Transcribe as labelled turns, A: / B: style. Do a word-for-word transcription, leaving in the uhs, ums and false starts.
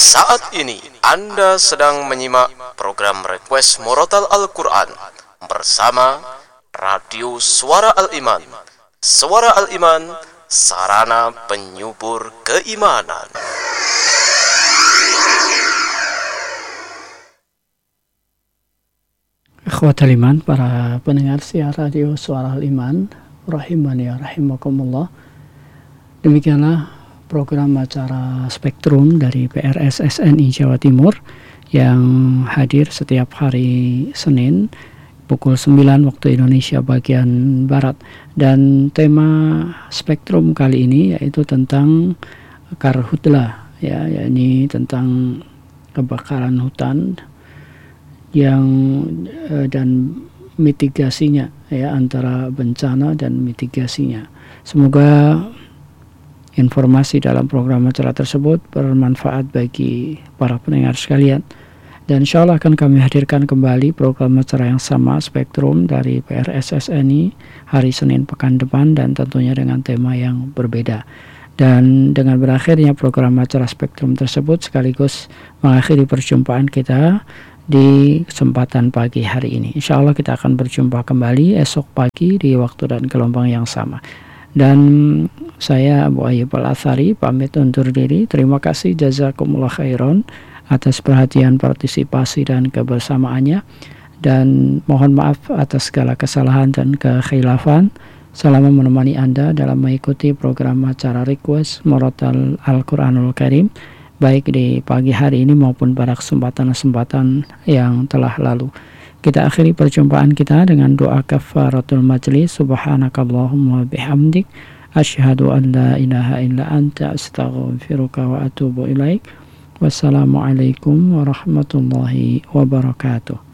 A: Saat ini Anda sedang menyimak program Request Murotal Al-Quran bersama Radio Suara Al-Iman. Suara Al-Iman, sarana penyubur keimanan.
B: Ikhwatal iman, para pendengar siar Radio Suara Al-Iman, rahimani ya rahimakumullah. Demikianlah program acara Spektrum dari P R S S N I Jawa Timur yang hadir setiap hari Senin pukul sembilan waktu Indonesia bagian Barat. Dan tema Spektrum kali ini yaitu tentang karhutlah, ya, yakni tentang kebakaran hutan yang eh, dan mitigasinya, ya, antara bencana dan mitigasinya. Semoga informasi dalam program acara tersebut bermanfaat bagi para pendengar sekalian. Dan insya Allah akan kami hadirkan kembali program acara yang sama Spektrum dari P R S S N I hari Senin pekan depan, dan tentunya dengan tema yang berbeda. Dan dengan berakhirnya program acara Spektrum tersebut sekaligus mengakhiri perjumpaan kita di kesempatan pagi hari ini. Insya Allah kita akan berjumpa kembali esok pagi di waktu dan gelombang yang sama. Dan saya Abu Ayyub Al-Athari pamit undur diri. Terima kasih, jazakumullah khairan atas perhatian, partisipasi dan kebersamaannya, dan mohon maaf atas segala kesalahan dan kekhilafan selama menemani Anda dalam mengikuti program acara Request Murotal Al-Quranul Karim, baik di pagi hari ini maupun pada kesempatan-kesempatan yang telah lalu. Kita akhiri perjumpaan kita dengan doa kafaratul majlis. Subhanakallahumma bihamdik, asyhadu an la ilaha illa anta, astaghfiruka wa atubu ilaik. Wassalamualaikum warahmatullahi wabarakatuh.